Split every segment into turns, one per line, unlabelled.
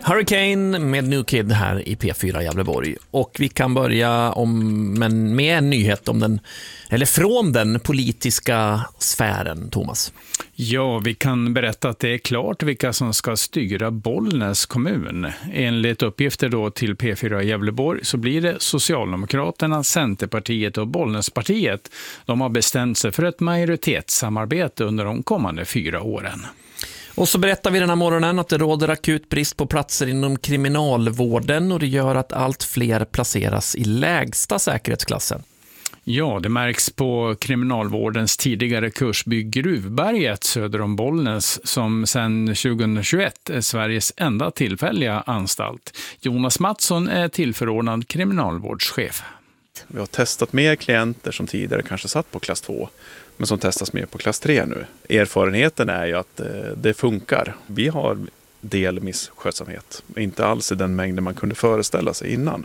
Hurricane med New Kid här i P4 Gävleborg. Och vi kan börja med en nyhet från den politiska sfären, Thomas.
Ja, vi kan berätta att det är klart vilka som ska styra Bollnäs kommun. Enligt uppgifter då till P4 Gävleborg så blir det Socialdemokraterna, Centerpartiet och Bollnäspartiet. De har bestämt sig för ett majoritetssamarbete under de kommande 4 åren.
Och så berättar vi den här morgonen att det råder akut brist på platser inom kriminalvården och det gör att allt fler placeras i lägsta säkerhetsklassen.
Ja, det märks på kriminalvårdens tidigare kursby Gruvberget söder om Bollnäs som sedan 2021 är Sveriges enda tillfälliga anstalt. Jonas Mattsson är tillförordnad kriminalvårdschef.
Vi har testat mer klienter som tidigare kanske satt på klass 2 men som testas mer på klass 3 nu. Erfarenheten är ju att det funkar. Vi har del misskötsamhet, inte alls i den mängden man kunde föreställa sig innan.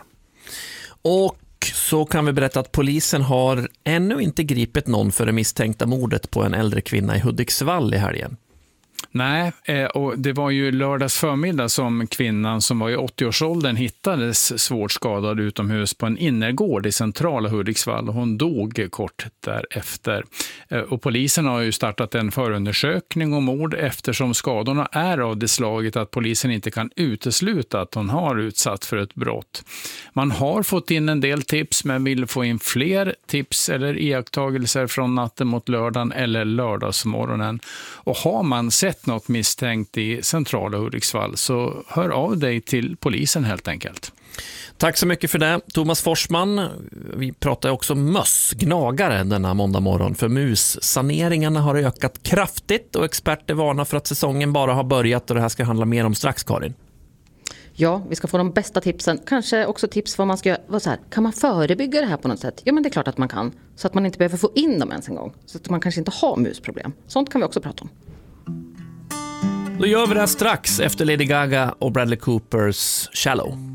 Och så kan vi berätta att polisen har ännu inte gripit någon för det misstänkta mordet på en äldre kvinna i Hudiksvall i helgen.
Nej, och det var ju lördags förmiddag som kvinnan som var i 80-årsåldern hittades svårt skadad utomhus på en innergård i centrala Hudiksvall och hon dog kort därefter. Och polisen har ju startat en förundersökning om mord eftersom skadorna är av det slaget att polisen inte kan utesluta att hon har utsatt för ett brott. Man har fått in en del tips men vill få in fler tips eller iakttagelser från natten mot lördagen eller lördagsmorgonen. Och har man sett något misstänkt i centrala Hudiksvall så hör av dig till polisen helt enkelt.
Tack så mycket för det, Thomas Forsman. Vi pratar också mössgnagare denna måndag morgon för mussaneringarna har ökat kraftigt och experter varnar för att säsongen bara har börjat och det här ska handla mer om strax, Karin.
Ja, vi ska få de bästa tipsen. Kanske också tips vad man ska göra. Så här, kan man förebygga det här på något sätt? Ja, men det är klart att man kan. Så att man inte behöver få in dem ens en gång. Så att man kanske inte har musproblem. Sånt kan vi också prata om.
Då gör vi det här strax efter Lady Gaga och Bradley Coopers Shallow.